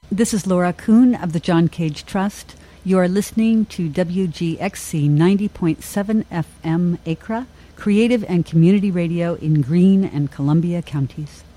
This is Laura Kuhn of the John Cage Trust. You are listening to WGXC 90.7 FM Acra, creative and community radio in Greene and Columbia counties.